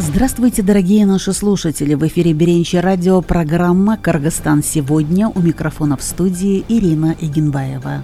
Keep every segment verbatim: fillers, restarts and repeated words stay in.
Здравствуйте, дорогие наши слушатели! В эфире Беренче радио, программа «Кыргызстан сегодня». У микрофона в студии Ирина Игенбаева.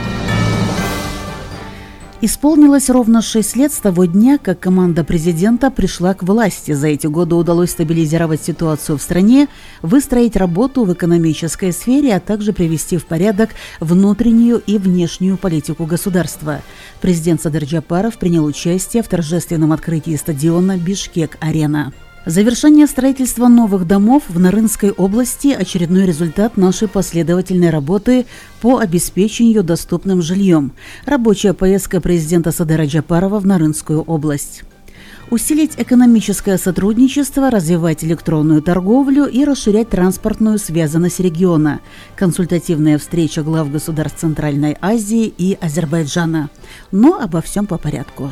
Исполнилось ровно шесть лет с того дня, как команда президента пришла к власти. За эти годы удалось стабилизировать ситуацию в стране, выстроить работу в экономической сфере, а также привести в порядок внутреннюю и внешнюю политику государства. Президент Садыр Джапаров принял участие в торжественном открытии стадиона «Бишкек-Арена». Завершение строительства новых домов в Нарынской области – очередной результат нашей последовательной работы по обеспечению доступным жильем. Рабочая поездка президента Садыра Джапарова в Нарынскую область. Усилить экономическое сотрудничество, развивать электронную торговлю и расширять транспортную связанность региона. Консультативная встреча глав государств Центральной Азии и Азербайджана. Но обо всем по порядку.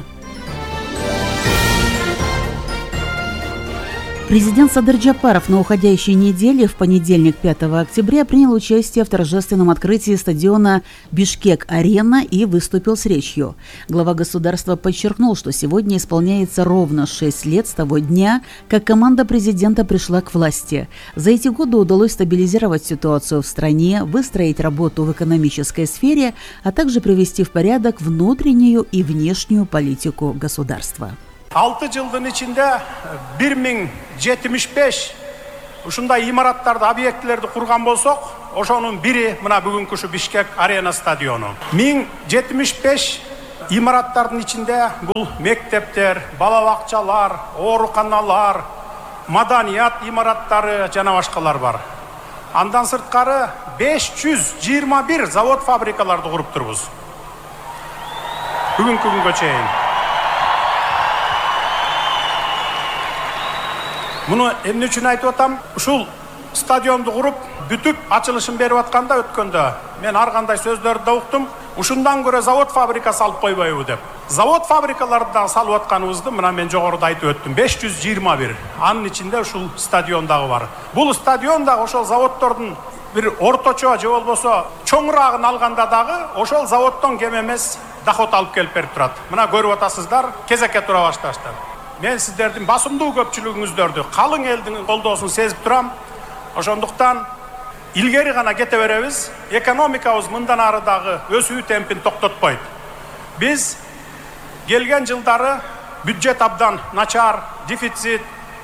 Президент Садыр Джапаров на уходящей неделе в понедельник, пятого октября, принял участие в торжественном открытии стадиона «Бишкек-Арена» и выступил с речью. Глава государства подчеркнул, что сегодня исполняется ровно шесть лет с того дня, как команда президента пришла к власти. За эти годы удалось стабилизировать ситуацию в стране, выстроить работу в экономической сфере, а также привести в порядок внутреннюю и внешнюю политику государства. алты жылдын ичинде бир миң жетимиш беш ушундай имараттарды, объектилерди курган болсок, ошонун бири мына бүгүнкү ушу Бишкек Арена стадиону. миң жетимиш беш имараттардын ичинде бул мектептер, бала бакчалар, ооруканалар, маданият имараттары жана башкалар бар. Андан сырткары беш жүз жыйырма бир завод, фабрикаларды куруп турбуз. Бүгүнкү күнгө чейин. Муну эмне үчүн айтып атам? Ушул стадионду куруп, бүтүп, ачылышын берип атканда өткөндө мен ар кандай сөздөрдү да уктум. Ушундан көрө завод, фабрика салып койбойбу деп. Завод, фабрикаларды да салып атканыбызды мына мен жогоруда айтып өттүм. беш жүз жыйырма бир. Анын ичинде ушул стадион дагы бар. Бул стадион дагы ошол заводдордун бир орточо же болбосо чоңураагын алганда дагы ошол заводдон кем эмес доход алып келип берип турат. Мына көрүп атасыздар, кезекке тура башташтыр. Мен сиздердин басымдуу көпчүлүгүңүздөрдү, калың элдин колдоосун сезип турам. Ошондуктан илгери гана кете беребиз. Экономикабыз мындан ары дагы өсүү темпин токтотпойт. Биз келген жылдары бюджет абдан начар, дефицит,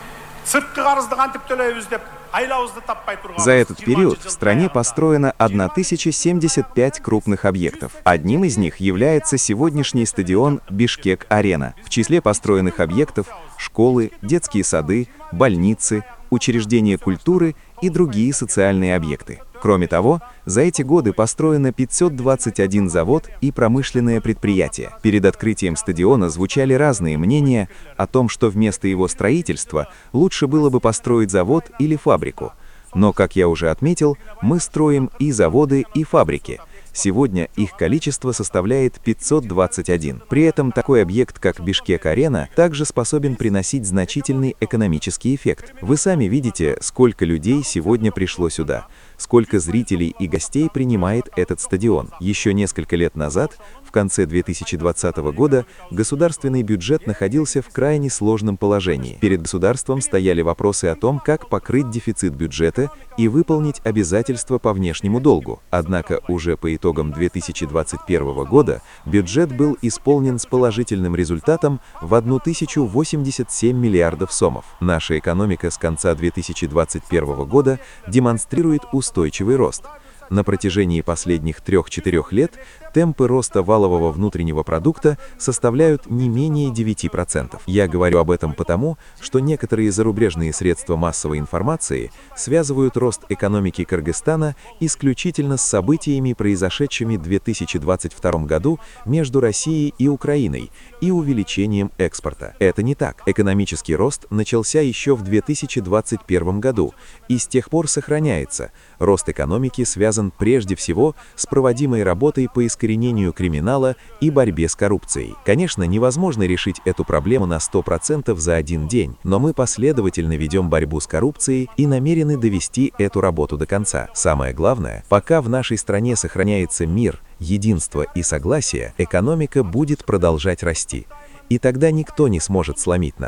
сырткы карызды кантип төлөйбүз деп айлабызды таппай турганбыз. За этот период в стране построено тысяча семьдесят пять крупных объектов. Одним из них является сегодняшний стадион Бишкек-Арена. В числе построенных объектов – школы, детские сады, больницы, учреждения культуры и другие социальные объекты. Кроме того, за эти годы построено пятьсот двадцать один завод и промышленное предприятие. Перед открытием стадиона звучали разные мнения о том, что вместо его строительства лучше было бы построить завод или фабрику. Но, как я уже отметил, мы строим и заводы, и фабрики. Сегодня их количество составляет пятьсот двадцать один. При этом такой объект, как Бишкек-Арена, также способен приносить значительный экономический эффект. Вы сами видите, сколько людей сегодня пришло сюда, сколько зрителей и гостей принимает этот стадион. Еще несколько лет назад, в конце две тысячи двадцатого года, государственный бюджет находился в крайне сложном положении. Перед государством стояли вопросы о том, как покрыть дефицит бюджета и выполнить обязательства по внешнему долгу. Однако уже по итогам две тысячи двадцать первого года бюджет был исполнен с положительным результатом в тысячу восемьдесят семь миллиардов сомов. Наша экономика с конца две тысячи двадцать первого года демонстрирует устойчивый рост. На протяжении последних трех-четырех лет темпы роста валового внутреннего продукта составляют не менее девяти процентов. Я говорю об этом потому, что некоторые зарубежные средства массовой информации связывают рост экономики Кыргызстана исключительно с событиями, произошедшими в две тысячи двадцать втором году между Россией и Украиной, и увеличением экспорта. Это не так. Экономический рост начался еще в две тысячи двадцать первом году и с тех пор сохраняется. Рост экономики связан прежде всего с проводимой работой по искоренению криминала и борьбе с коррупцией. Конечно, невозможно решить эту проблему на сто процентов за один день, но мы последовательно ведем борьбу с коррупцией и намерены довести эту работу до конца. Самое главное, пока в нашей стране сохраняется мир, единство и согласие, экономика будет продолжать расти. И тогда никто не сможет сломить нас.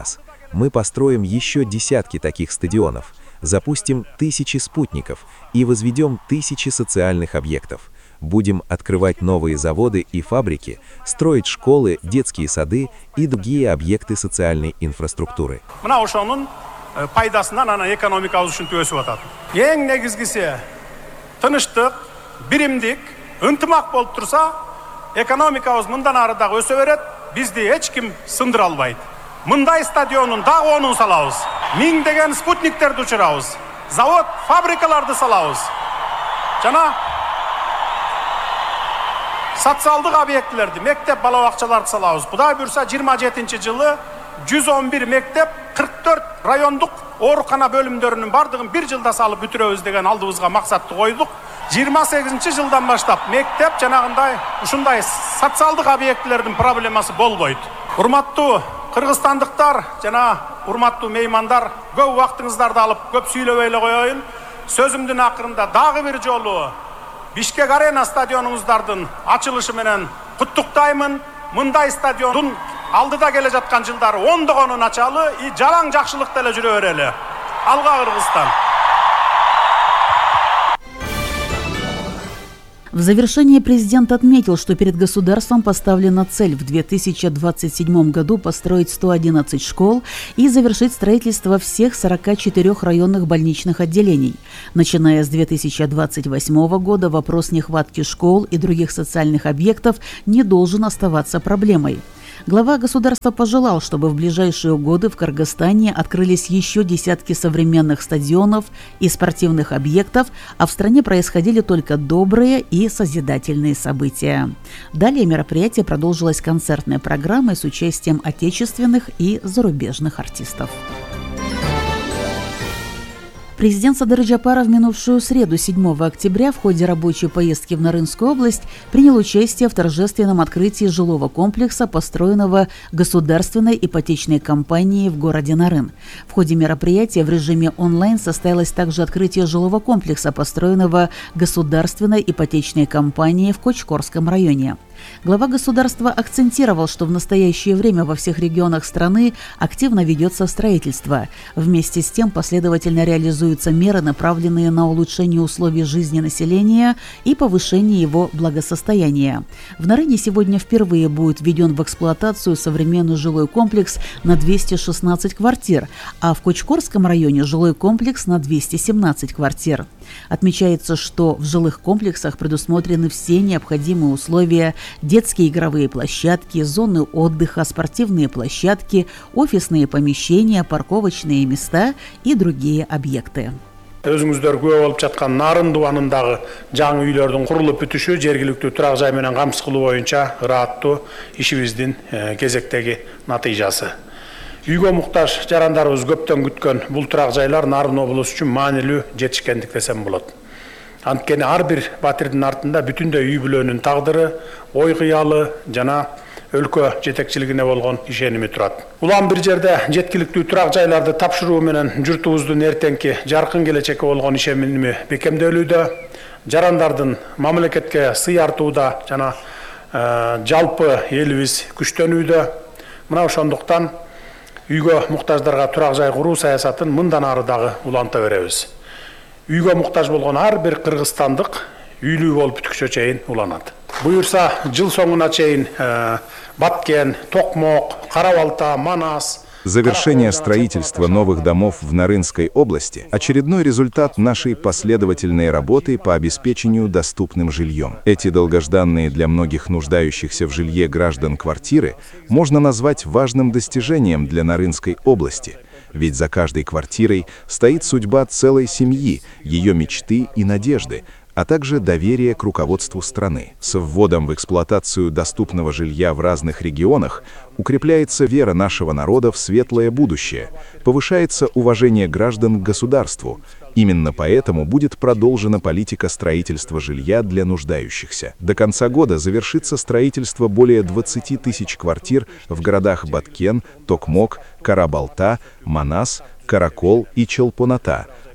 Мы построим еще десятки таких стадионов, запустим тысячи спутников и возведем тысячи социальных объектов. Будем открывать новые заводы и фабрики, строить школы, детские сады и другие объекты социальной инфраструктуры. Пайдасынан ана экономикабыз ушинтип өсүп атат. Эң негизгиси тыныштык, биримдик, ынтымак болуп турса, экономикабыз мындан ары дагы өсө берет, бизди эч ким сындыра албайт. Мындай стадионун дагы онун салабыз. Миңдеген спутниктерди учурабыз. Завод, фабрикаларды салабыз. Жана социалдык объектилерди, мектеп, бала бакчаларды салабыз. Кудай буйрса жыйырма жетинчи жылы жүз он бир мектеп, кырк төрт райондук оорукана бөлүмдөрүнүн бардыгын бир жылда салып бүтүрөбүз деген алдыбызга максатты койдук. жыйырма сегизинчи жылдан баштап мектеп жанагындай ушундай социалдык объектилердин проблемасы болбойт. Урматтуу кыргызстандыктар жана урматтуу меймандар, көп убактыңыздарды алып көп сүйлөбөй эле коеюн. Сөзүмдүн акырында дагы бир жолу Бишкек Арена стадионуңуздардын ачылышы менен куттуктаймын. Мындай стадиондун алдыда келе жаткан жылдары ондогонун ачалы, и жалаң жакшылыкта эле жүрө берели. Алга Кыргызстан. В завершение президент отметил, что перед государством поставлена цель в две тысячи двадцать седьмом году построить сто одиннадцать школ и завершить строительство всех сорока четырёх районных больничных отделений. Начиная с две тысячи двадцать восьмого года вопрос нехватки школ и других социальных объектов не должен оставаться проблемой. Глава государства пожелал, чтобы в ближайшие годы в Кыргызстане открылись еще десятки современных стадионов и спортивных объектов, а в стране происходили только добрые и созидательные события. Далее мероприятие продолжилось концертной программой с участием отечественных и зарубежных артистов. Президент Садыр Джапаров в минувшую среду, седьмого октября, в ходе рабочей поездки в Нарынскую область принял участие в торжественном открытии жилого комплекса, построенного государственной ипотечной компанией в городе Нарын. В ходе мероприятия в режиме онлайн состоялось также открытие жилого комплекса, построенного государственной ипотечной компанией в Кочкорском районе. Глава государства акцентировал, что в настоящее время во всех регионах страны активно ведется строительство. Вместе с тем последовательно реализуются меры, направленные на улучшение условий жизни населения и повышение его благосостояния. В Нарыне сегодня впервые будет введен в эксплуатацию современный жилой комплекс на двести шестнадцать квартир, а в Кочкорском районе жилой комплекс на двести семнадцать квартир. Отмечается, что в жилых комплексах предусмотрены все необходимые условия: детские игровые площадки, зоны отдыха, спортивные площадки, офисные помещения, парковочные места и другие объекты. Өзүңүздөр күбө болуп жаткан Нарын дубанындагы жаңы үйлөрдүн курулуп бүтүшү жергиликтүү турак жай менен камсыз кылуу боюнча ырааттуу ишибиздин кезектеги натыйжасы. Үйгө муктаж жарандарыбыз көптөн күткөн бул турак жайлар Нарын облусу үчүн маанилүү жетишкендик десем болот. Анткени ар бир батирдин артында бүтүндөй үй бүлөнүн тагдыры, ой кыялы жана өлкө жетекчилигине болгон ишеними турат. Улам бир жерде жеткиликтүү турак жайларды тапшыруу менен журтубуздун эртеңки жаркын келечекке болгон ишеними бекемделүүдө, жарандардын мамлекетке сый артууда жана жалпы элибиз күчтөнүүдө. Мына ошондуктан үйгө муктаждарга турак жай куруу саясатын мындан ары дагы уланта беребиз. Үйгө муктаж болгон ар бир кыргызстандык үйлүү болуп бүткүчө чейин уланат. Буюрса жыл соңуна чейин Баткен, Токмок, Кара-Балта, Манас. Завершение строительства новых домов в Нарынской области – очередной результат нашей последовательной работы по обеспечению доступным жильем. Эти долгожданные для многих нуждающихся в жилье граждан квартиры можно назвать важным достижением для Нарынской области. Ведь за каждой квартирой стоит судьба целой семьи, ее мечты и надежды, а также доверие к руководству страны. С вводом в эксплуатацию доступного жилья в разных регионах укрепляется вера нашего народа в светлое будущее, повышается уважение граждан к государству. Именно поэтому будет продолжена политика строительства жилья для нуждающихся. До конца года завершится строительство более двадцати тысяч квартир в городах Баткен, Токмок, Кара-Балта, Манас, Каракол и Челпоната,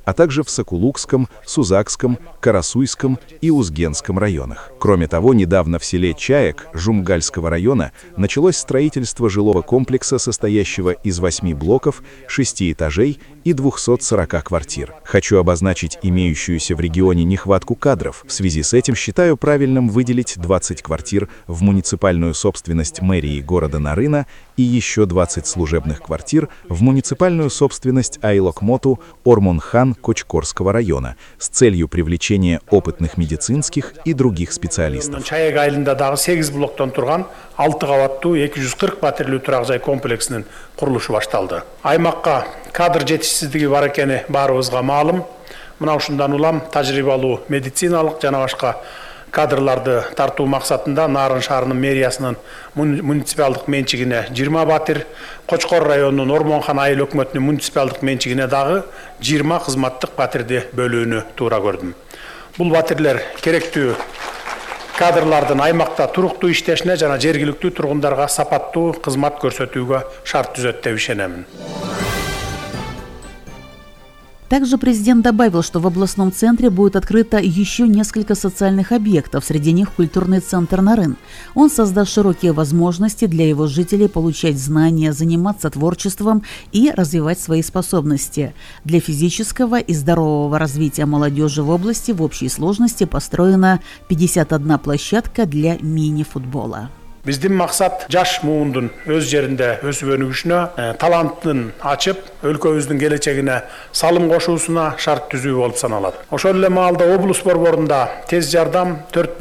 а также в Сокулукском, Сузакском, Карасуйском и Узгенском районах. Кроме того, недавно в селе Чаек Жумгальского района началось строительство жилого комплекса, состоящего из восьми блоков, шести этажей и двухсот сорока квартир. Хочу обозначить имеющуюся в регионе нехватку кадров. В связи с этим считаю правильным выделить двадцать квартир в муниципальную собственность мэрии города Нарына и еще двадцать служебных квартир в муниципальную собственность Айлокмоту Ормонхан Кочкорского района с целью привлечения опытных медицинских и других специалистов. Чаек айылындагы сегиз блоктон турган алты кабаттуу эки жүз кырк пәтерлүү турак жай комплексинин курулушу башталды. Аймакка кадр жетишсиздиги бар экени баарыбызга маалым. Мына ушундан улам тажрыйбалуу медициналык жана башка кадрларды тартуу максатында Нарын шаарынын мэриясынын муниципалдык менчигине жыйырма батир, Кочкор районунун Ормонхан айыл өкмөтүнүн муниципалдык менчигине дагы жыйырма кызматтык батирди бөлүүнү туура көрдүм. Бул батирлер керектүү кадрлардын аймакта туруктуу иштешине жана жергиликтүү тургундарга сапаттуу кызмат көрсөтүүгө шарт түзөт деп ишенемин. Также президент добавил, что в областном центре будет открыто еще несколько социальных объектов, среди них культурный центр Нарын. Он создаст широкие возможности для его жителей получать знания, заниматься творчеством и развивать свои способности. Для физического и здорового развития молодежи в области в общей сложности построена пятьдесят одна площадка для мини-футбола. Биздин максат жаш муундун өз жеринде өсүп өнүгүшүнө, талантын ачып, өлкөбүздүн келечегине салым кошуусуна шарт түзүү болуп саналат. Ошол эле маалда облус борборунда тез жардам төрт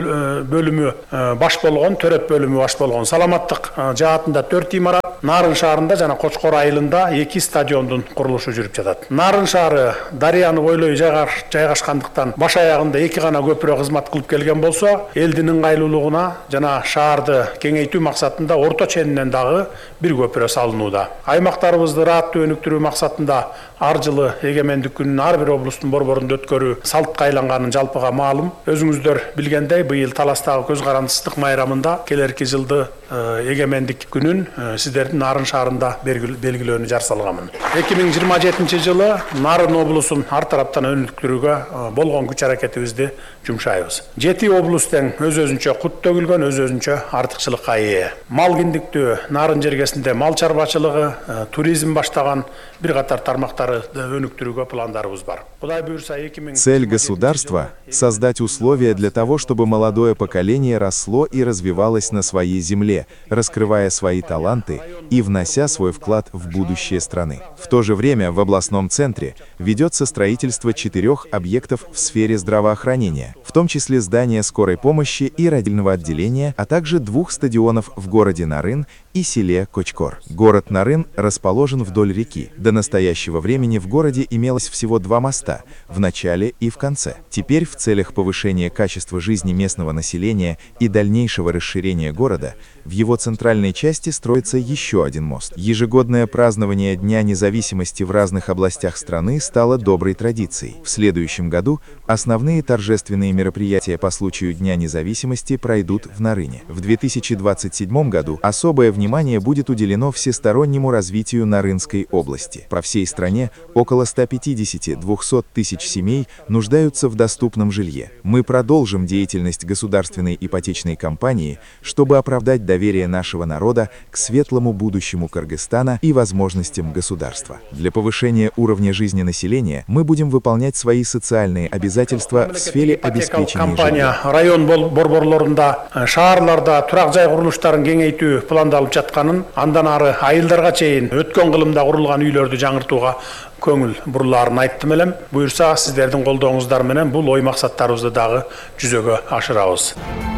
бөлүмү баш болгон, төрөт бөлүмү баш болгон, саламаттык жаатында төрт имарат, Нарын шаарында жана Кочкор айылында эки стадиондун курулушу жүрүп жатат. Нарын шаары дарыяны бойлой жайгашкандыктан баш аягында эки гана көпүрө кызмат кылып келген болсо, элдин ыңгайлуулугуна жана шаарды кеңейтүү максатында орто ченинен дагы бир көпүрө салынууда. Аймактарыбызды ырааттуу өнүктүрүү максатында ар жылы эгемендик күнүн ар бир облустун борборунда өткөрүү салтка айланганын жалпыга маалым. Өзүңүздөр билгендей, быйыл Таластагы көз карандысыздык майрамында келерки жылды эгемендик күнүн сиздердин Нарын шаарында белгилөөнү жар салганмын. эки миң жыйырма жетинчи жылы Нарын облусун ар тараптан өнүктүрүүгө болгон күч аракетибизди жумшайбыз. Жети облус тең өз өзүнчө кут төгүлгөн, өз өзүнчө артыкчылыкка ээ. Мал киндиктүү Нарын жергесинде мал чарбачылыгы, туризм баштаган бир катар тармактары өнүктүрүүгө пландарыбыз бар. Кудай буйрса эки миң Цель государства – создать условия для того, чтобы молодое поколение росло и развивалось на своей земле, раскрывая свои таланты и внося свой вклад в будущее страны. В то же время в областном центре ведется строительство четырех объектов в сфере здравоохранения, в том числе здания скорой помощи и родильного отделения, а также двух стадионов в городе Нарын и селе Кочкор. Город Нарын расположен вдоль реки. До настоящего времени в городе имелось всего два моста – в начале и в конце. Теперь в целях повышения качества жизни местного населения и дальнейшего расширения города в его центральной части строится еще один мост. Ежегодное празднование Дня независимости в разных областях страны стало доброй традицией. В следующем году основные торжественные мероприятия по случаю Дня независимости пройдут в Нарыне. В две тысячи двадцать седьмом году особое внимание будет уделено всестороннему развитию Нарынской области. По всей стране около ста пятидесяти — двухсот тысяч семей нуждаются в доступном жилье. Мы продолжим деятельность государственной ипотечной компании, чтобы оправдать доверие нашего народа к светлому будущему Кыргызстана и возможностям государства. Для повышения уровня жизни населения мы будем выполнять свои социальные обязательства в сфере обеспечения жилья. Район борборлорунда, шаарларда турак жай курулуштарын кеңейтүү пландалып жатканын, андан ары айылдарга чейин өткөн кылымда курулган үйлөрдү жаңыртууга көңүл бурулаарын айттым элем. Буюрса, сиздердин колдооңуздар менен бул ой максаттарыбызды дагы жүзөгө ашырабыз.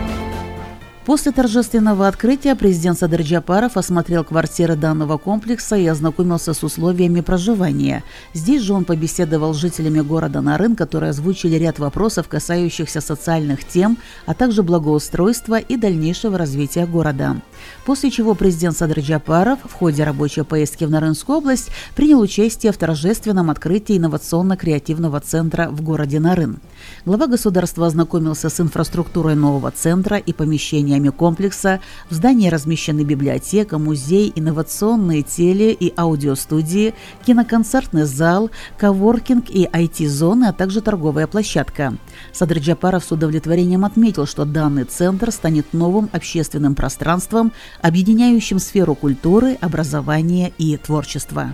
После торжественного открытия президент Садыр Джапаров осмотрел квартиры данного комплекса и ознакомился с условиями проживания. Здесь же он побеседовал с жителями города Нарын, которые озвучили ряд вопросов, касающихся социальных тем, а также благоустройства и дальнейшего развития города. После чего президент Садыр Джапаров в ходе рабочей поездки в Нарынскую область принял участие в торжественном открытии инновационно-креативного центра в городе Нарын. Глава государства ознакомился с инфраструктурой нового центра и помещениями комплекса. В здании размещены библиотека, музей, инновационные теле- и аудиостудии, киноконцертный зал, коворкинг и ай ти-зоны, а также торговая площадка. Садыр Джапаров с удовлетворением отметил, что данный центр станет новым общественным пространством, объединяющим сферу культуры, образования и творчества.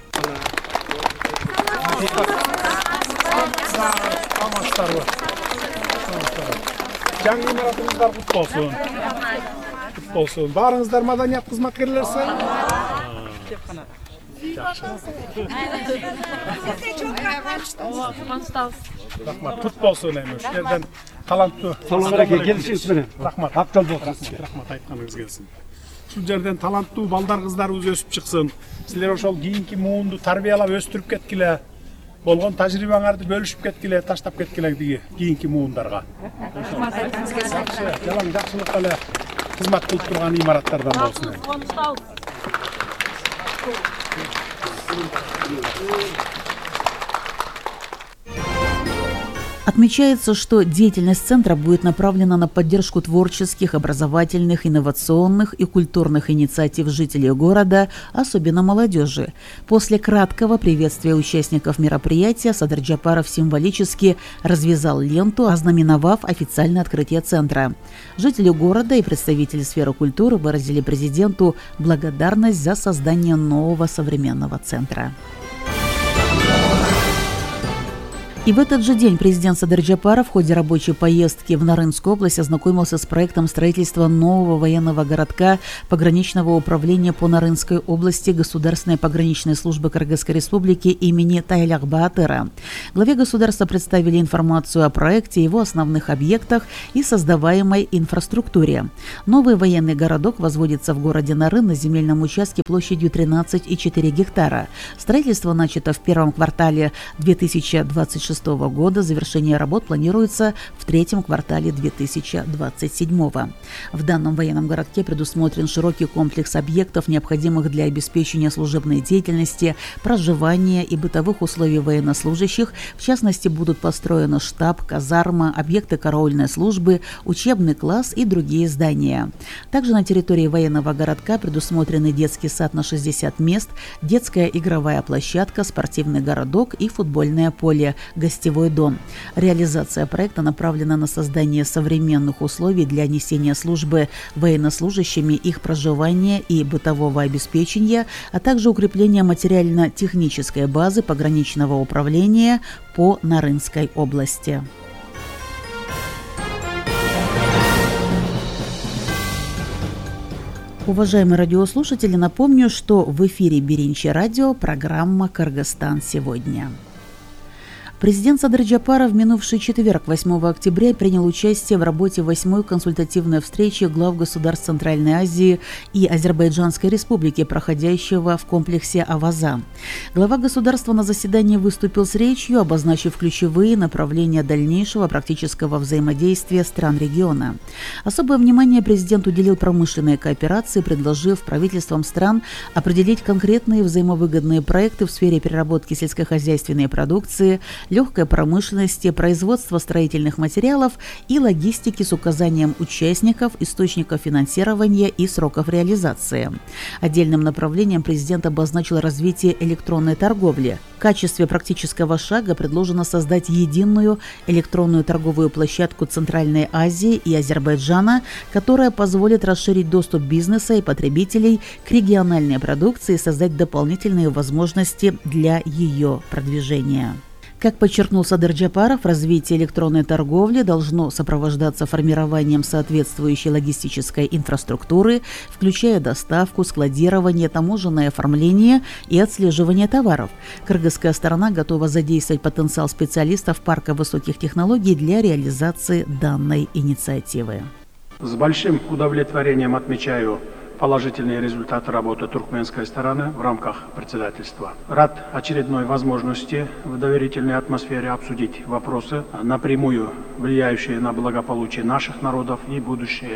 Жаңы имаратыңыздар құтты болсын. Құтты болсын. Барыңыздар маданият қызметкерлерсі. Рахмат, құтты болсын әмір. Жерден талантты. Рахмат, ақ жол болсын. Рахмат, айтқаныңыз келсін. Şu жерден таланттуу балдар кыздарыбыз өсүп чыксын. Силер ошол кийинки муунду тарбиялап өстүрүп кеткиле. Болгон тажрыйбаңарды бөлүшүп кеткиле, таштап кеткиле диги кийинки муундарга. Жакшы, жалаң жакшылыкка эле кызмат кылып турган имараттардан болсун. Отмечается, что деятельность центра будет направлена на поддержку творческих, образовательных, инновационных и культурных инициатив жителей города, особенно молодежи. После краткого приветствия участников мероприятия Садыр Джапаров символически развязал ленту, ознаменовав официальное открытие центра. Жители города и представители сферы культуры выразили президенту благодарность за создание нового современного центра. И в этот же день президент Садыр Джапаров в ходе рабочей поездки в Нарынскую область ознакомился с проектом строительства нового военного городка пограничного управления по Нарынской области Государственной пограничной службы Кыргызской республики имени Тайлах Баатыра. Главе государства представили информацию о проекте, его основных объектах и создаваемой инфраструктуре. Новый военный городок возводится в городе Нарын на земельном участке площадью тринадцать и четыре гектара. Строительство начато в первом квартале две тысячи двадцать шестого года, завершение работ планируется в третьем квартале две тысячи двадцать седьмого. В данном военном городке предусмотрен широкий комплекс объектов, необходимых для обеспечения служебной деятельности, проживания и бытовых условий военнослужащих. В частности, будут построены штаб, казарма, объекты караульной службы, учебный класс и другие здания. Также на территории военного городка предусмотрены детский сад на шестьдесят мест, детская игровая площадка, спортивный городок и футбольное поле, гостевой дом. Реализация проекта направлена на создание современных условий для несения службы военнослужащими, их проживания и бытового обеспечения, а также укрепление материально-технической базы пограничного управления по Нарынской области. Уважаемые радиослушатели, напомню, что в эфире Биринчи радио программа «Кыргызстан сегодня». Президент Садыр Джапаров в минувший четверг, восьмого октября, принял участие в работе восьмой консультативной встречи глав государств Центральной Азии и Азербайджанской Республики, проходящего в комплексе Аваза. Глава государства на заседании выступил с речью, обозначив ключевые направления дальнейшего практического взаимодействия стран региона. Особое внимание президент уделил промышленной кооперации, предложив правительствам стран определить конкретные взаимовыгодные проекты в сфере переработки сельскохозяйственной продукции, легкой промышленности, производства строительных материалов и логистики с указанием участников, источников финансирования и сроков реализации. Отдельным направлением президент обозначил развитие электронной торговли. В качестве практического шага предложено создать единую электронную торговую площадку Центральной Азии и Азербайджана, которая позволит расширить доступ бизнеса и потребителей к региональной продукции и создать дополнительные возможности для ее продвижения. Как подчеркнул Садыр Джапаров, развитие электронной торговли должно сопровождаться формированием соответствующей логистической инфраструктуры, включая доставку, складирование, таможенное оформление и отслеживание товаров. Кыргызская сторона готова задействовать потенциал специалистов парка высоких технологий для реализации данной инициативы. С большим удовлетворением отмечаю положительные результаты работы туркменской стороны в рамках председательства. Рад очередной возможности в доверительной атмосфере обсудить вопросы, напрямую влияющие на благополучие наших народов и будущее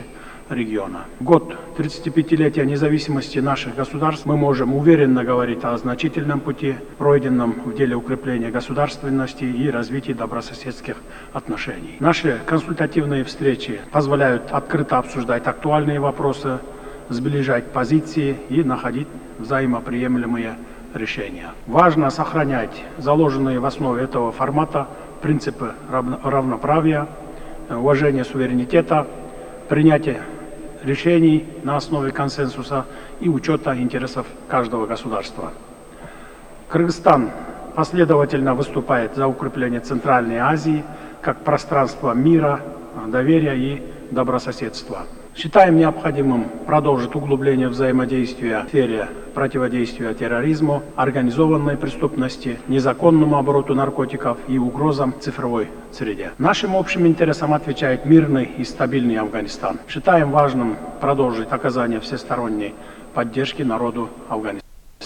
региона. Год тридцатипятилетия независимости наших государств мы можем уверенно говорить о значительном пути, пройденном в деле укрепления государственности и развития добрососедских отношений. Наши консультативные встречи позволяют открыто обсуждать актуальные вопросы, сближать позиции и находить взаимоприемлемые решения. Важно сохранять заложенные в основе этого формата принципы равноправия, уважения суверенитета, принятия решений на основе консенсуса и учета интересов каждого государства. Кыргызстан последовательно выступает за укрепление Центральной Азии как пространства мира, доверия и добрососедства. Считаем необходимым продолжить углубление взаимодействия в сфере противодействия терроризму, организованной преступности, незаконному обороту наркотиков и угрозам цифровой среде. Нашим общим интересам отвечает мирный и стабильный Афганистан. Считаем важным продолжить оказание всесторонней поддержки народу Афганистана.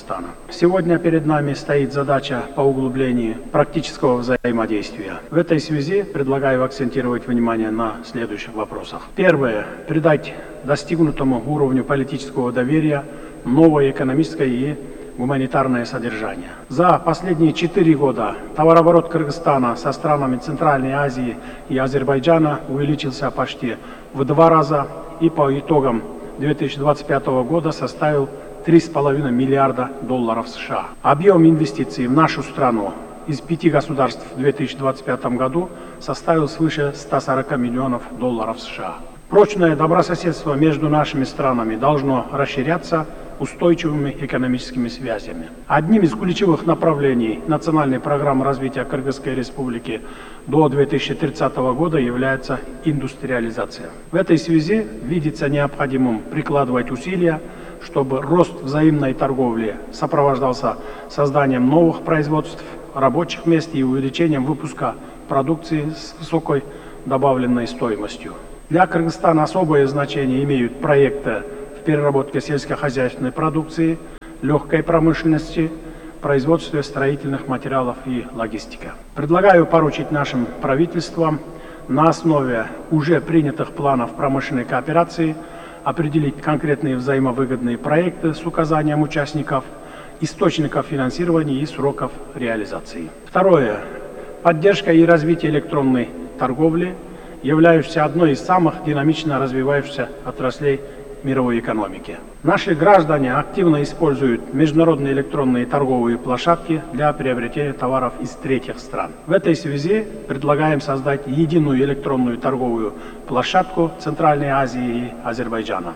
Сегодня перед нами стоит задача по углублению практического взаимодействия. В этой связи предлагаю акцентировать внимание на следующих вопросах. Первое. Придать достигнутому уровню политического доверия новое экономическое и гуманитарное содержание. За последние четыре года товарооборот Кыргызстана со странами Центральной Азии и Азербайджана увеличился почти в два раза и по итогам две тысячи двадцать пятого года составил три с половиной миллиарда долларов США. Объем инвестиций в нашу страну из пяти государств в две тысячи двадцать пятом году составил свыше ста сорока миллионов долларов США. Прочное добрососедство между нашими странами должно расширяться устойчивыми экономическими связями. Одним из ключевых направлений национальной программы развития Кыргызской Республики до две тысячи тридцатого года является индустриализация. В этой связи видится необходимым прикладывать усилия, чтобы рост взаимной торговли сопровождался созданием новых производств, рабочих мест и увеличением выпуска продукции с высокой добавленной стоимостью. Для Кыргызстана особое значение имеют проекты в переработке сельскохозяйственной продукции, легкой промышленности, производстве строительных материалов и логистика. Предлагаю поручить нашим правительствам на основе уже принятых планов промышленной кооперации определить конкретные взаимовыгодные проекты с указанием участников, источников финансирования и сроков реализации. Второе. Поддержка и развитие электронной торговли, являющейся одной из самых динамично развивающихся отраслей мировой экономики. Наши граждане активно используют международные электронные торговые площадки для приобретения товаров из третьих стран. В этой связи предлагаем создать единую электронную торговую площадку Центральной Азии и Азербайджана.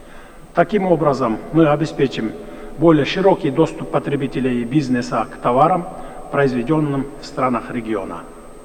Таким образом, мы обеспечим более широкий доступ потребителей и бизнеса к товарам, произведенным в странах региона.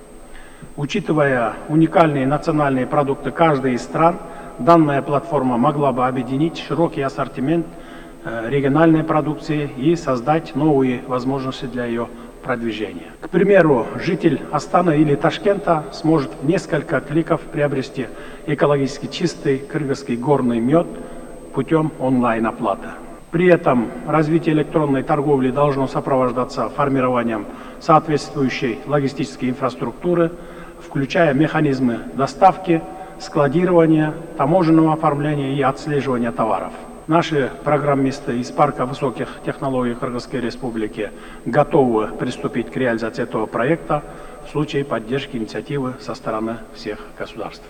Учитывая уникальные национальные продукты каждой из стран, данная платформа могла бы объединить широкий ассортимент региональной продукции и создать новые возможности для ее продвижения. К примеру, житель Астаны или Ташкента сможет в несколько кликов приобрести экологически чистый кыргызский горный мед путем онлайн-оплаты. При этом развитие электронной торговли должно сопровождаться формированием соответствующей логистической инфраструктуры, включая механизмы доставки, складирования, таможенного оформления и отслеживания товаров. Наши программисты из парка высоких технологий Кыргызской Республики готовы приступить к реализации этого проекта в случае поддержки инициативы со стороны всех государств.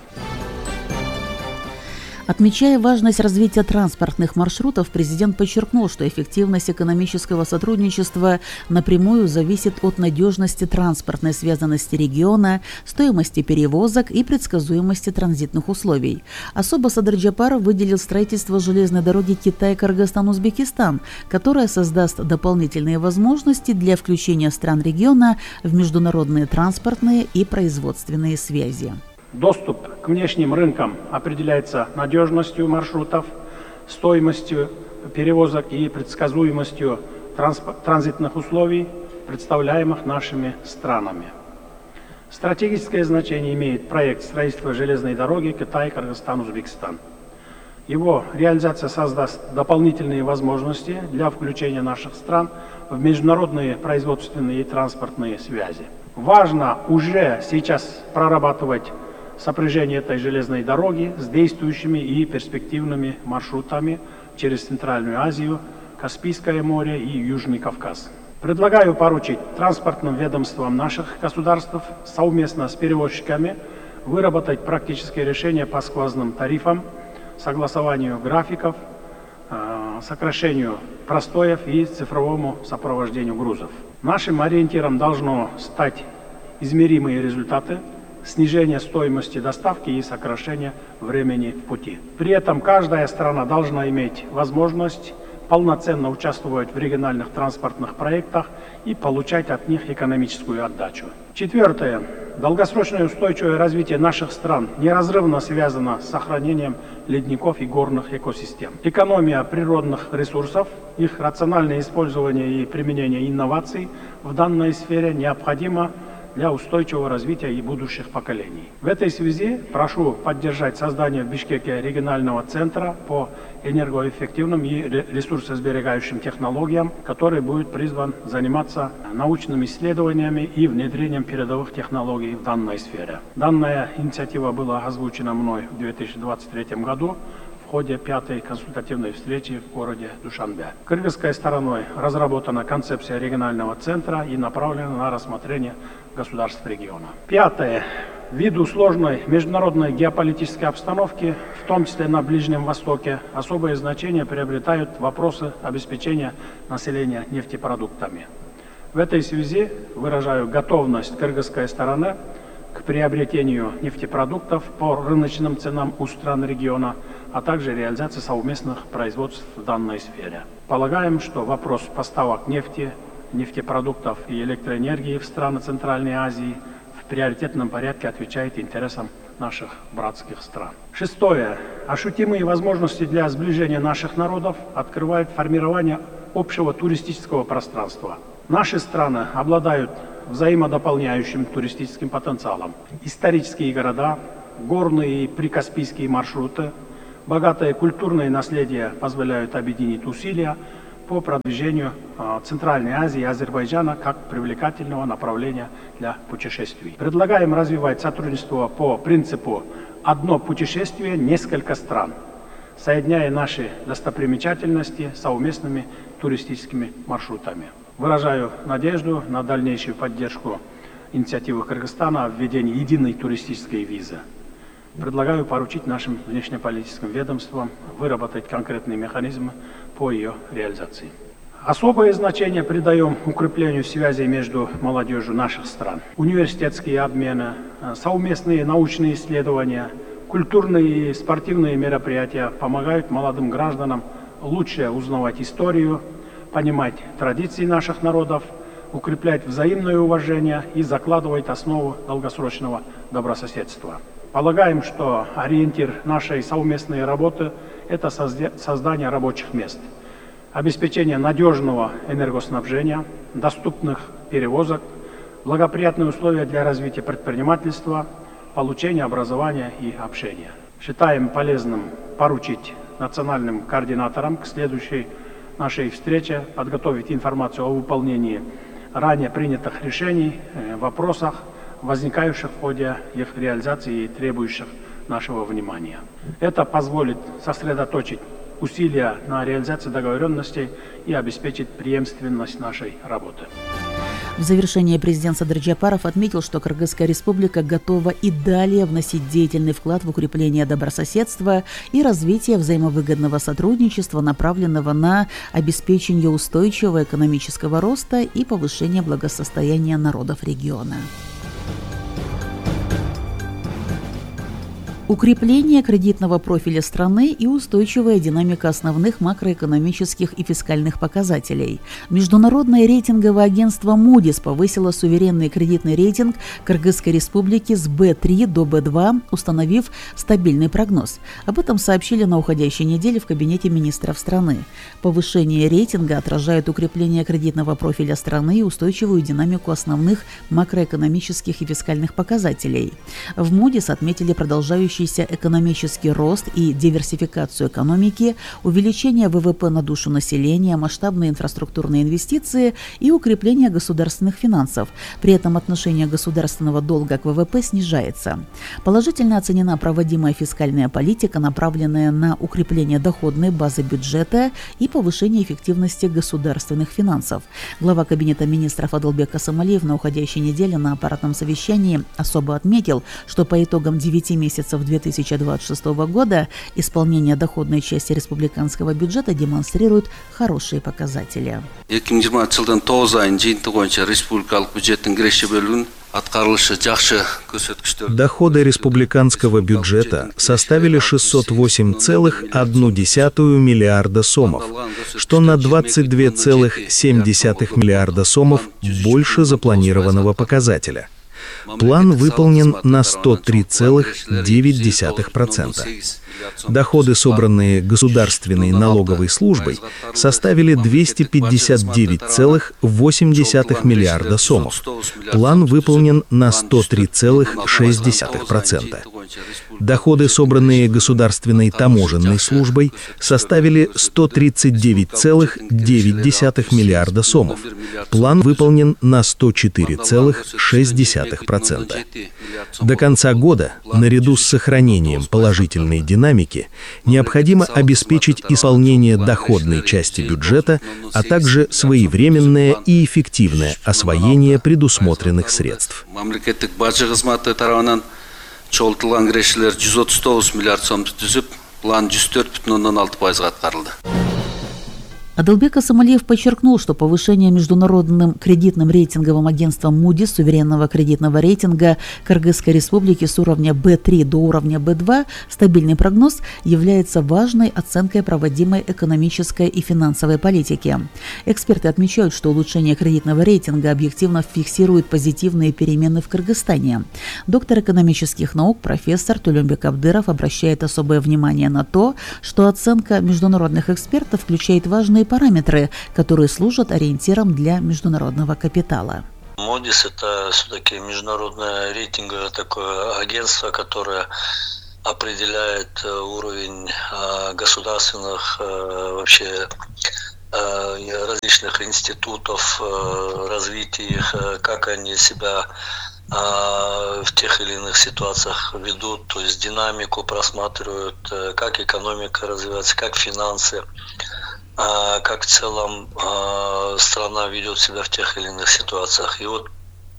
Отмечая важность развития транспортных маршрутов, президент подчеркнул, что эффективность экономического сотрудничества напрямую зависит от надежности транспортной связанности региона, стоимости перевозок и предсказуемости транзитных условий. Особо Садыр Джапаров выделил строительство железной дороги Китай-Кыргызстан-Узбекистан, которая создаст дополнительные возможности для включения стран региона в международные транспортные и производственные связи. Доступ к внешним рынкам определяется надежностью маршрутов, стоимостью перевозок и предсказуемостью транзитных условий, представляемых нашими странами. Стратегическое значение имеет проект строительства железной дороги Китай-Кыргызстан-Узбекистан. Его реализация создаст дополнительные возможности для включения наших стран в международные производственные и транспортные связи. Важно уже сейчас прорабатывать сопряжение этой железной дороги с действующими и перспективными маршрутами через Центральную Азию, Каспийское море и Южный Кавказ. Предлагаю поручить транспортным ведомствам наших государств совместно с перевозчиками выработать практические решения по сквозным тарифам, согласованию графиков, сокращению простоев и цифровому сопровождению грузов. Нашим ориентиром должно стать измеримые результаты, снижение стоимости доставки и сокращение времени в пути. При этом каждая страна должна иметь возможность полноценно участвовать в региональных транспортных проектах и получать от них экономическую отдачу. Четвертое. Долгосрочное устойчивое развитие наших стран неразрывно связано с сохранением ледников и горных экосистем. Экономия природных ресурсов, их рациональное использование и применение инноваций в данной сфере необходимо для устойчивого развития и будущих поколений. В этой связи прошу поддержать создание в Бишкеке регионального центра по энергоэффективным и ресурсосберегающим технологиям, который будет призван заниматься научными исследованиями и внедрением передовых технологий в данной сфере. Данная инициатива была озвучена мной в две тысячи двадцать третьем году в ходе пятой консультативной встречи в городе Душанбе. Кыргызской стороной разработана концепция регионального центра и направлена на рассмотрение государств региона. Пятое. Ввиду сложной международной геополитической обстановки, в том числе на Ближнем Востоке, особое значение приобретают вопросы обеспечения населения нефтепродуктами. В этой связи выражаю готовность кыргызской стороны к приобретению нефтепродуктов по рыночным ценам у стран региона, а также реализации совместных производств в данной сфере. Полагаем, что вопрос поставок нефти, нефтепродуктов и электроэнергии в страны Центральной Азии в приоритетном порядке отвечает интересам наших братских стран. Шестое. Ощутимые возможности для сближения наших народов открывают формирование общего туристического пространства. Наши страны обладают взаимодополняющим туристическим потенциалом. Исторические города, горные и прикаспийские маршруты, богатое культурное наследие позволяют объединить усилия по продвижению Центральной Азии и Азербайджана как привлекательного направления для путешествий. Предлагаем развивать сотрудничество по принципу «одно путешествие, несколько стран», соединяя наши достопримечательности совместными туристическими маршрутами. Выражаю надежду на дальнейшую поддержку инициативы Кыргызстана о введении единой туристической визы. Предлагаю поручить нашим внешнеполитическим ведомствам выработать конкретные механизмы по ее реализации. Особое значение придаем укреплению связей между молодежью наших стран. Университетские обмены, совместные научные исследования, культурные и спортивные мероприятия помогают молодым гражданам лучше узнавать историю, понимать традиции наших народов, укреплять взаимное уважение и закладывать основу долгосрочного добрососедства. Полагаем, что ориентир нашей совместной работы – это создание рабочих мест, обеспечение надежного энергоснабжения, доступных перевозок, благоприятные условия для развития предпринимательства, получения образования и общения. Считаем полезным поручить национальным координаторам к следующей нашей встрече подготовить информацию о выполнении ранее принятых решений, вопросах, возникающих в ходе их реализации и требующих нашего внимания. Это позволит сосредоточить усилия на реализации договоренностей и обеспечить преемственность нашей работы. В завершение президент Садыр Джапаров отметил, что Кыргызская республика готова и далее вносить деятельный вклад в укрепление добрососедства и развитие взаимовыгодного сотрудничества, направленного на обеспечение устойчивого экономического роста и повышение благосостояния народов региона. Укрепление кредитного профиля страны и устойчивая динамика основных макроэкономических и фискальных показателей. Международное рейтинговое агентство Moody's повысило суверенный кредитный рейтинг Кыргызской республики с бэ три до бэ два, установив стабильный прогноз. Об этом сообщили на уходящей неделе в кабинете министров страны. Повышение рейтинга отражает укрепление кредитного профиля страны и устойчивую динамику основных макроэкономических и фискальных показателей. В Moody's отметили продолжающий продолжающийся экономический рост и диверсификацию экономики, увеличение ВВП на душу населения, масштабные инфраструктурные инвестиции и укрепление государственных финансов. При этом отношение государственного долга к ВВП снижается. Положительно оценена проводимая фискальная политика, направленная на укрепление доходной базы бюджета и повышение эффективности государственных финансов. Глава Кабинета министров Адылбек Асамалиев на уходящей неделе на аппаратном совещании особо отметил, что по итогам девяти месяцев две тысячи двадцать шестого года исполнение доходной части республиканского бюджета демонстрирует хорошие показатели. Доходы республиканского бюджета составили шестьсот восемь целых одну десятую миллиарда сомов, что на двадцать две целых семь десятых миллиарда сомов больше запланированного показателя. План выполнен на сто три целых девять десятых процента. Доходы, собранные государственной налоговой службой, составили двести пятьдесят девять целых восемь десятых миллиарда сомов. План выполнен на сто три целых шесть десятых процента. Доходы, собранные государственной таможенной службой, составили сто тридцать девять целых девять десятых миллиарда сомов. План выполнен на сто четыре целых шесть десятых процента. До конца года, наряду с сохранением положительной динамики, необходимо обеспечить исполнение доходной части бюджета, а также своевременное и эффективное освоение предусмотренных средств. Çoğaltылған кирешелер жүз отуз тогуз миллиард сомду түзүп, план жүз төрт бүтүн ондон алты пайызга аткарылды. Адылбек Асамалиев подчеркнул, что повышение международным кредитным рейтинговым агентством Moody's суверенного кредитного рейтинга Кыргызской республики с уровня бэ три до уровня бэ два, стабильный прогноз, является важной оценкой проводимой экономической и финансовой политики. Эксперты отмечают, что улучшение кредитного рейтинга объективно фиксирует позитивные перемены в Кыргызстане. Доктор экономических наук профессор Тулембек Абдыров обращает особое внимание на то, что оценка международных экспертов включает важные параметры, которые служат ориентиром для международного капитала. Moody's — это все-таки международное рейтинговое такое агентство, которое определяет уровень государственных вообще различных институтов, развития их, как они себя в тех или иных ситуациях ведут, то есть динамику просматривают, как экономика развивается, как финансы, как в целом страна ведет себя в тех или иных ситуациях. И вот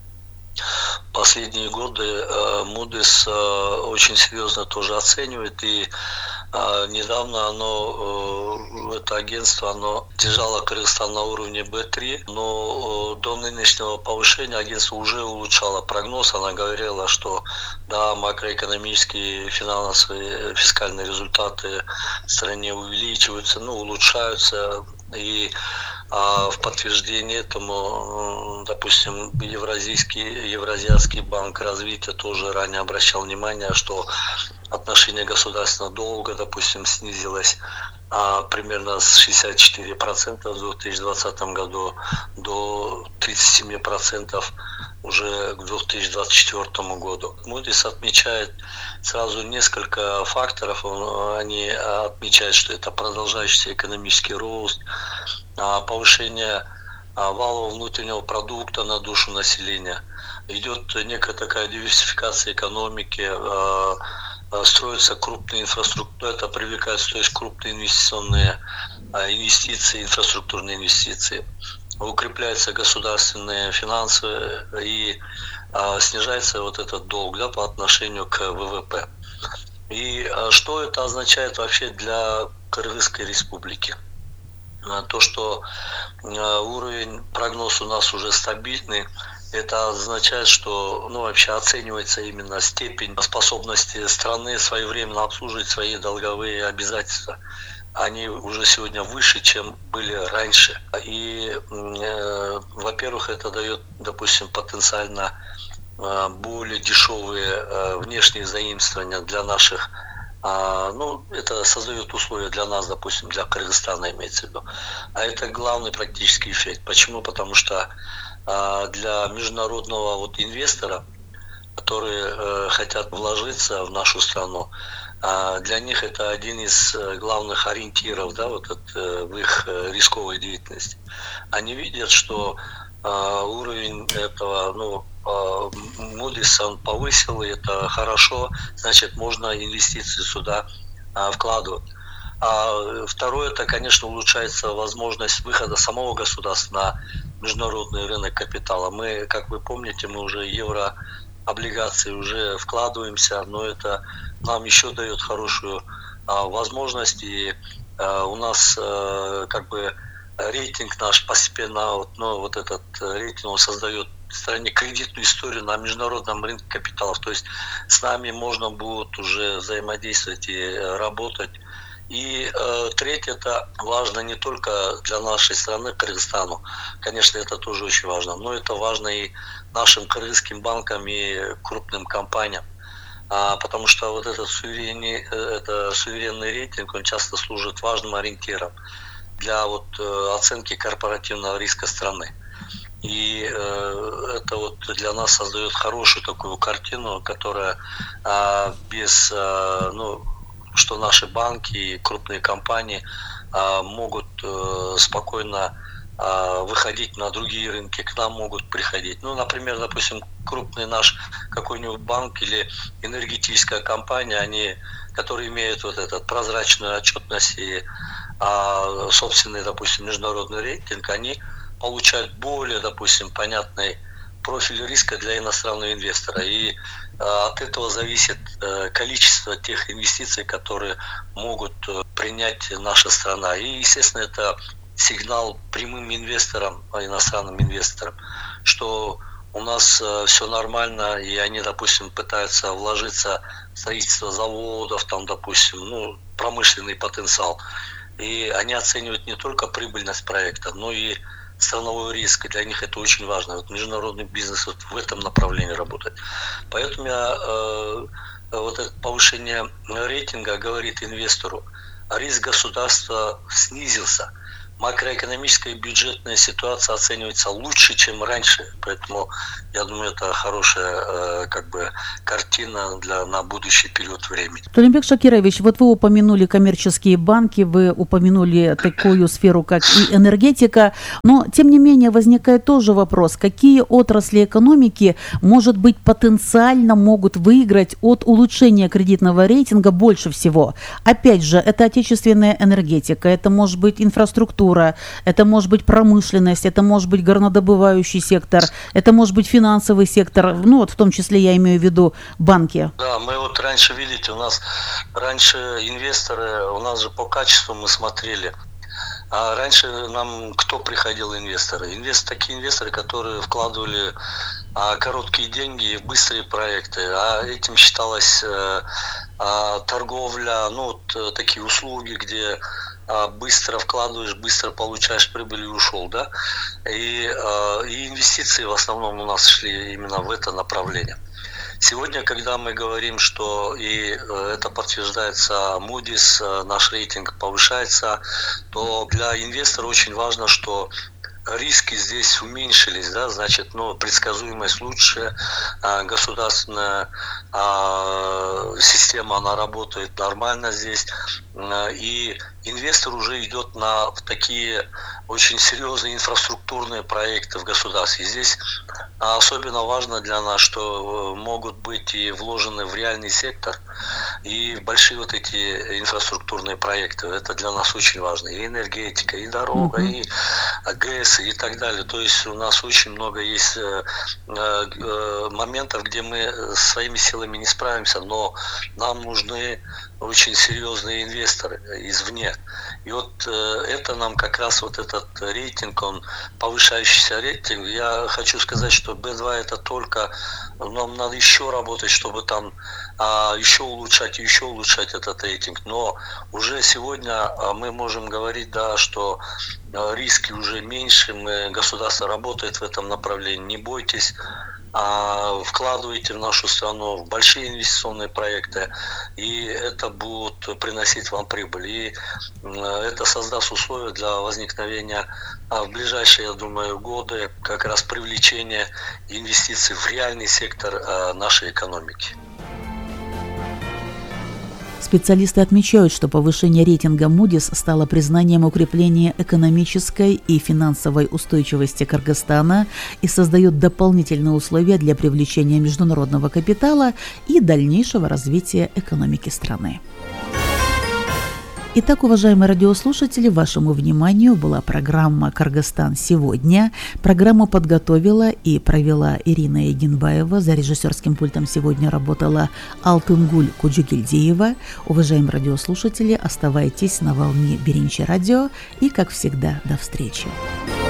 последние годы Moody's очень серьезно тоже оценивает, и недавно оно, это агентство, оно держало Кыргызстан на уровне бэ три, но до нынешнего повышения агентство уже улучшало прогноз. Она говорила, что да, макроэкономические, финансовые, фискальные результаты в стране увеличиваются, ну, улучшаются. И а, в подтверждение этому, допустим, Евразийский, Евразийский банк развития тоже ранее обращал внимание, что отношение государственного долга, допустим, снизилось а, примерно с шестидесяти четырёх процентов в две тысячи двадцатом году до тридцати семи процентов уже к две тысячи двадцать четвёртому году. Moody's отмечает сразу несколько факторов. Они отмечают, что это продолжающийся экономический рост, повышение валового внутреннего продукта на душу населения. Идет некая такая диверсификация экономики, строятся крупные инфраструктуры, это привлекает, то есть крупные инвестиционные инвестиции, инфраструктурные инвестиции. Укрепляются государственные финансы и а, снижается вот этот долг, да, по отношению к вэ вэ пэ. И а, что это означает вообще для Кыргызской республики? А, то, что а, уровень, прогноз у нас уже стабильный, это означает, что, ну, вообще оценивается именно степень способности страны своевременно обслуживать свои долговые обязательства. Они уже сегодня выше, чем были раньше. И, э, во-первых, это дает, допустим, потенциально э, более дешевые э, внешние заимствования для наших. Э, ну, это создает условия для нас, допустим, для Кыргызстана имеется в виду. А это главный практический эффект. Почему? Потому что э, для международного вот инвестора которые э, хотят вложиться в нашу страну. А для них это один из главных ориентиров, да, вот это, в их рисковой деятельности. Они видят, что э, уровень этого, ну, Moody's он повысил, и это хорошо, значит, можно инвестиции сюда а, вкладывать. А второе, это, конечно, улучшается возможность выхода самого государства на международный рынок капитала. Мы, как вы помните, мы уже еврооблигации уже вкладываемся, но это нам еще дает хорошую а, возможность, и а, у нас а, как бы рейтинг наш постепенно, вот, ну, вот этот рейтинг он создает в стране кредитную историю на международном рынке капиталов. То есть с нами можно будет уже взаимодействовать и работать. И э, третье, это важно не только для нашей страны, Кыргызстану, конечно, это тоже очень важно, но это важно и нашим кыргызским банкам и крупным компаниям. А, потому что вот этот суверенный, это суверенный рейтинг, он часто служит важным ориентиром для вот, оценки корпоративного риска страны. И э, это вот для нас создает хорошую такую картину, которая э, без, э, ну, что наши банки и крупные компании э, могут э, спокойно э, выходить на другие рынки, к нам могут приходить. Ну, например, допустим, крупный наш какой-нибудь банк или энергетическая компания, они, которые имеют вот этот прозрачную отчетность и э, собственный, допустим, международный рейтинг, они получают более, допустим, понятный профиль риска для иностранного инвестора. И э, от этого зависит э, количество тех инвестиций, которые могут э, принять наша страна. И, естественно, это сигнал прямым инвесторам, иностранным инвесторам, что у нас э, все нормально, и они, допустим, пытаются вложиться в строительство заводов, там, допустим, ну, промышленный потенциал. И они оценивают не только прибыльность проекта, но и страновой риск, и для них это очень важно. Вот международный бизнес вот в этом направлении работает. Поэтому я, э, вот это повышение рейтинга говорит инвестору, риск государства снизился. Макроэкономическая и бюджетная ситуация оценивается лучше, чем раньше. Поэтому, я думаю, это хорошая э, как бы, картина для, на будущий период времени. Толимбек Шакирович, вот вы упомянули коммерческие банки, вы упомянули такую сферу, как и энергетика. Но, тем не менее, возникает тоже вопрос, какие отрасли экономики, может быть, потенциально могут выиграть от улучшения кредитного рейтинга больше всего? Опять же, это отечественная энергетика, это может быть инфраструктура, это может быть промышленность, это может быть горнодобывающий сектор, это может быть финансовый сектор, ну вот в том числе я имею в виду банки. Да, мы вот раньше, видите, у нас раньше инвесторы, у нас же по качеству мы смотрели. А раньше нам кто приходил инвесторы? Инвесторы, такие инвесторы, которые вкладывали а, короткие деньги в быстрые проекты, а этим считалась а, а, торговля, ну вот такие услуги, где а, быстро вкладываешь, быстро получаешь прибыль и ушел, да? И, а, и инвестиции в основном у нас шли именно в это направление. Сегодня, когда мы говорим, что и это подтверждается Moody's, наш рейтинг повышается, то для инвестора очень важно, что риски здесь уменьшились, да, значит, ну, предсказуемость лучше, государственная система, она работает нормально здесь, и инвестор уже идет на такие очень серьезные инфраструктурные проекты в государстве. Здесь особенно важно для нас, что могут быть и вложены в реальный сектор, и большие вот эти инфраструктурные проекты. Это для нас очень важно. И энергетика, и дорога, mm-hmm. и ГЭС, и так далее. То есть у нас очень много есть моментов, где мы своими силами не справимся, но нам нужны очень серьезные инвесторы извне. И вот это нам как раз вот этот рейтинг, он повышающийся рейтинг. Я хочу сказать, что би два это только, нам надо еще работать, чтобы там а, еще улучшать улучшать, еще улучшать этот рейтинг. Но уже сегодня мы можем говорить, да, что риски уже меньше, мы, государство работает в этом направлении. Не бойтесь, вкладывайте в нашу страну в большие инвестиционные проекты, и это будет приносить вам прибыль. И это создаст условия для возникновения в ближайшие, я думаю, годы как раз привлечения инвестиций в реальный сектор нашей экономики. Специалисты отмечают, что повышение рейтинга Moody's стало признанием укрепления экономической и финансовой устойчивости Кыргызстана и создает дополнительные условия для привлечения международного капитала и дальнейшего развития экономики страны. Итак, уважаемые радиослушатели, вашему вниманию была программа «Кыргызстан сегодня». Программу подготовила и провела Ирина Егенбаева. За режиссерским пультом сегодня работала Алтынгуль Куджугильдиева. Уважаемые радиослушатели, оставайтесь на волне Биринчи радио и, как всегда, до встречи.